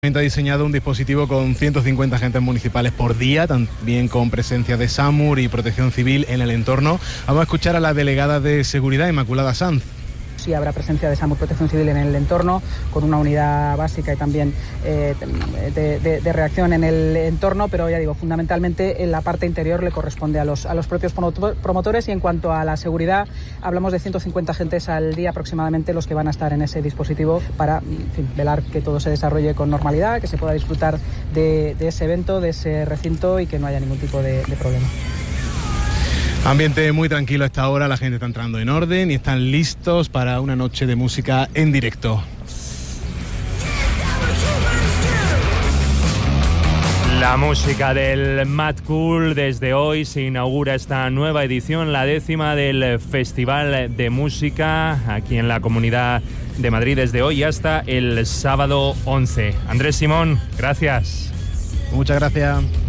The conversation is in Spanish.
Ha diseñado un dispositivo con 150 agentes municipales por día, también con presencia de SAMUR y Protección Civil en el entorno. Vamos a escuchar a la delegada de Seguridad, Inmaculada Sanz. Sí, habrá presencia de SAMUR Protección Civil en el entorno, con una unidad básica y también de reacción en el entorno, pero ya digo, fundamentalmente en la parte interior le corresponde a los propios promotores. Y en cuanto a la seguridad, hablamos de 150 agentes al día aproximadamente los que van a estar en ese dispositivo para velar que todo se desarrolle con normalidad, que se pueda disfrutar de ese evento, de ese recinto y que no haya ningún tipo de problema. Ambiente muy tranquilo a esta hora, la gente está entrando en orden y están listos para una noche de música en directo. La música del Mad Cool. Desde hoy se inaugura esta nueva edición, la 10ª del Festival de Música aquí en la Comunidad de Madrid, desde hoy hasta el sábado 11. Andrés Simón, gracias. Muchas gracias.